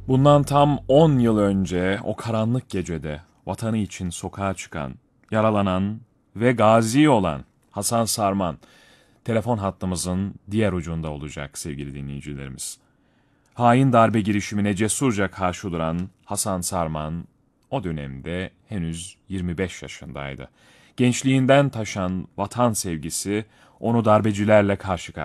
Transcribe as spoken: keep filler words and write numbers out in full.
Bundan tam on yıl önce o karanlık gecede vatanı için sokağa çıkan, yaralanan ve gazi olan Hasan Sarman, telefon hattımızın diğer ucunda olacak sevgili dinleyicilerimiz. Hain darbe girişimine cesurca karşı duran Hasan Sarman, o dönemde henüz yirmi beş yaşındaydı. Gençliğinden taşan vatan sevgisi onu darbecilerle karşı karşıya